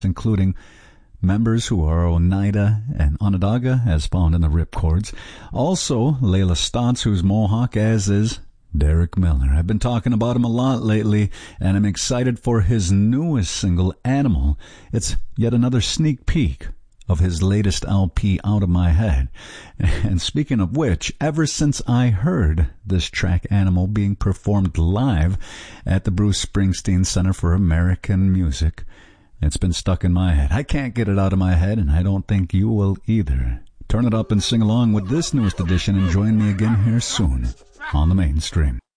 including members who are Oneida and Onondaga, as found in the ripcords. Also, Layla Stotts, who's Mohawk, as is Derek Miller. I've been talking about him a lot lately, and I'm excited for his newest single, Animal. It's yet another sneak peek of his latest LP, Out of My Head. And speaking of which, ever since I heard this track, Animal, being performed live at the Bruce Springsteen Center for American Music, it's been stuck in my head. I can't get it out of my head, and I don't think you will either. Turn it up and sing along with this newest edition, and join me again here soon on the Mainstream.